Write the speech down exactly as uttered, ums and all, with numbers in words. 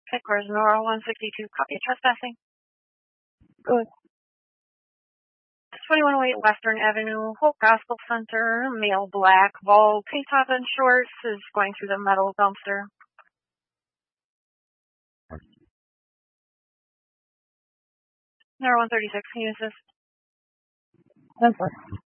Headquarters, Nora one sixty-two, copy trespassing. Good. twenty-one oh eight Western Avenue, Hope Gospel Center, male black, bald, tank top and shorts, is going through the metal dumpster. Nora one thirty-six, can you assist? ten four.